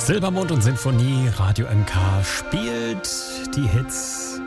Silbermond und Sinfonie, Radio MK spielt die Hits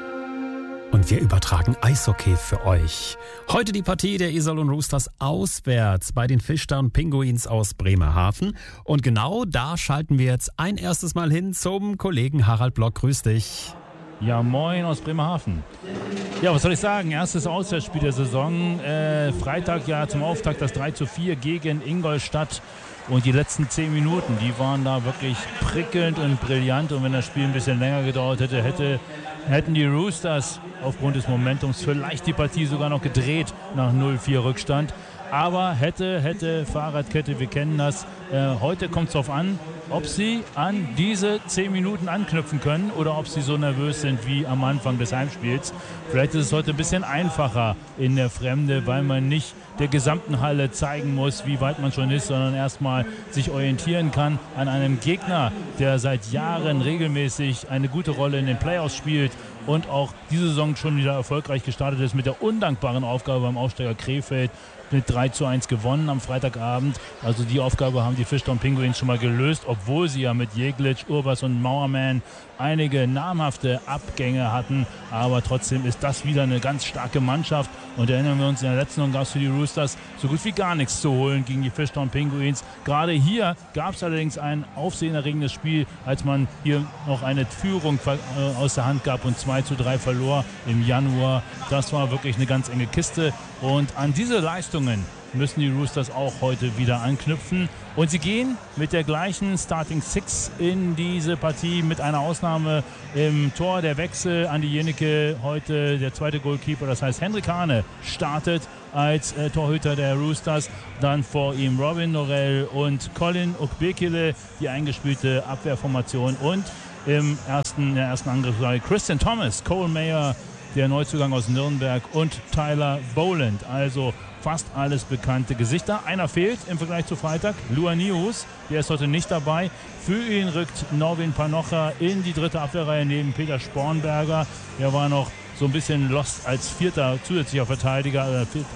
und wir übertragen Eishockey für euch. Heute die Partie der Iserlohn Roosters auswärts bei den Fischtown Penguins aus Bremerhaven. Und genau da schalten wir jetzt ein erstes Mal hin zum Kollegen Harald Block. Grüß dich. Ja, moin aus Bremerhaven. Ja, was soll ich sagen? Erstes Auswärtsspiel der Saison. Freitag ja zum Auftakt das 3:4 gegen Ingolstadt. Und die letzten 10 Minuten, die waren da wirklich prickelnd und brillant. Und wenn das Spiel ein bisschen länger gedauert hätte, hätten die Roosters aufgrund des Momentums vielleicht die Partie sogar noch gedreht nach 0:4 Rückstand. Aber hätte, Fahrradkette, wir kennen das. Heute kommt es darauf an, ob sie an diese 10 Minuten anknüpfen können oder ob sie so nervös sind wie am Anfang des Heimspiels. Vielleicht ist es heute ein bisschen einfacher in der Fremde, weil man nicht der gesamten Halle zeigen muss, wie weit man schon ist, sondern erstmal sich orientieren kann an einem Gegner, der seit Jahren regelmäßig eine gute Rolle in den Playoffs spielt und auch diese Saison schon wieder erfolgreich gestartet ist mit der undankbaren Aufgabe beim Aufsteiger Krefeld mit 3:1 gewonnen am Freitagabend. Also die Aufgabe haben die Fischtown Penguins schon mal gelöst, obwohl sie ja mit Jeglic, Urbas und Mauerman einige namhafte Abgänge hatten. Aber trotzdem ist das wieder eine ganz starke Mannschaft. Und erinnern wir uns, in der letzten Saison gab es für die Roosters so gut wie gar nichts zu holen gegen die Fischtown Penguins. Gerade hier gab es allerdings ein aufsehenerregendes Spiel, als man hier noch eine Führung aus der Hand gab und 2:3 verlor im Januar. Das war wirklich eine ganz enge Kiste. Und an diese Leistungen müssen die Roosters auch heute wieder anknüpfen. Und sie gehen mit der gleichen Starting Six in diese Partie, mit einer Ausnahme im Tor. Der Wechsel, Andi Jenecke, heute der zweite Goalkeeper. Das heißt, Henrik Hane startet als Torhüter der Roosters. Dann vor ihm Robin Norell und Colin Ukbekele, die eingespielte Abwehrformation. Und in der ersten Angriffsreihe Christian Thomas, Cole Mayer, der Neuzugang aus Nürnberg, und Tyler Boland. Also fast alles bekannte Gesichter. Einer fehlt im Vergleich zu Freitag, Luanius, der ist heute nicht dabei. Für ihn rückt Norwin Panocha in die dritte Abwehrreihe neben Peter Spornberger. Der war noch so ein bisschen lost als vierter zusätzlicher Verteidiger,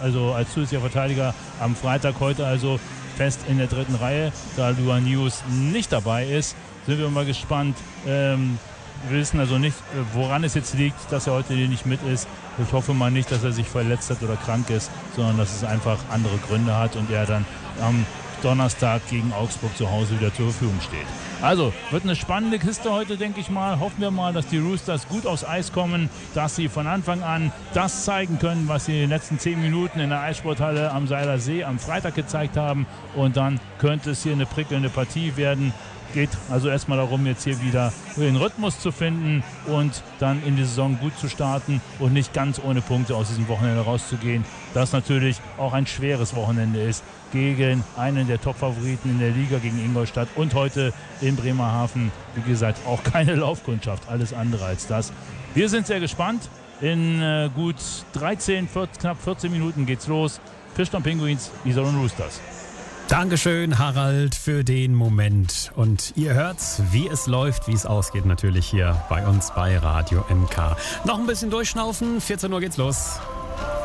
am Freitag, heute also fest in der dritten Reihe. Da Luanius nicht dabei ist, sind wir mal gespannt. Wir wissen also nicht, woran es jetzt liegt, dass er heute hier nicht mit ist. Ich hoffe mal nicht, dass er sich verletzt hat oder krank ist, sondern dass es einfach andere Gründe hat und er dann am Donnerstag gegen Augsburg zu Hause wieder zur Verfügung steht. Also, wird eine spannende Kiste heute, denke ich mal. Hoffen wir mal, dass die Roosters gut aufs Eis kommen, dass sie von Anfang an das zeigen können, was sie in den letzten 10 Minuten in der Eissporthalle am Seiler See am Freitag gezeigt haben. Und dann könnte es hier eine prickelnde Partie werden. Geht also erstmal darum, jetzt hier wieder den Rhythmus zu finden und dann in die Saison gut zu starten und nicht ganz ohne Punkte aus diesem Wochenende rauszugehen. Das natürlich auch ein schweres Wochenende ist gegen einen der Top-Favoriten in der Liga, gegen Ingolstadt, und heute in Bremerhaven, wie gesagt, auch keine Laufkundschaft, alles andere als das. Wir sind sehr gespannt. In knapp 14 Minuten geht's los. Fischtown Penguins, Iserlohn Roosters. Dankeschön, Harald, für den Moment. Und ihr hört's, wie es läuft, wie es ausgeht, natürlich hier bei uns bei Radio MK. Noch ein bisschen durchschnaufen, 14 Uhr geht's los.